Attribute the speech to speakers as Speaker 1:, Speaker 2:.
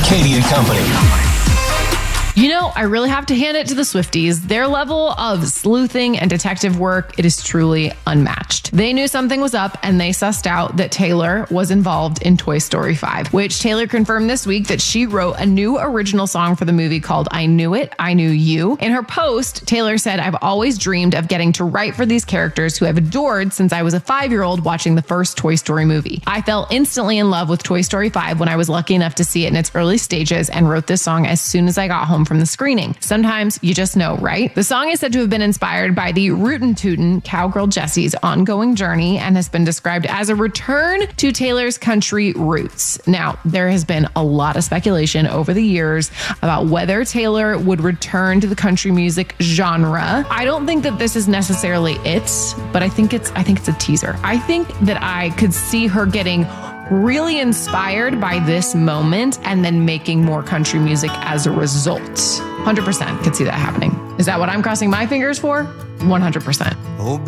Speaker 1: Katie and Company.
Speaker 2: You know, I really have to hand it to the Swifties. Their level of sleuthing and detective work, it is truly unmatched. They knew something was up and they sussed out that Taylor was involved in Toy Story 5, which Taylor confirmed this week that she wrote a new original song for the movie called I Knew It, I Knew You. In her post, Taylor said, I've always dreamed of getting to write for these characters who I've adored since I was a 5-year-old watching the first Toy Story movie. I fell instantly in love with Toy Story 5 when I was lucky enough to see it in its early stages and wrote this song as soon as I got home from the screening. Sometimes you just know, right? The song is said to have been inspired by the Rootin' Tootin' cowgirl Jessie's ongoing journey and has been described as a return to Taylor's country roots. Now, there has been a lot of speculation over the years about whether Taylor would return to the country music genre. I don't think that this is necessarily it, but I think it's a teaser. I think that I could see her getting really inspired by this moment and then making more country music as a result. 100% could see that happening. Is that what I'm crossing my fingers for? 100%.
Speaker 3: Oh,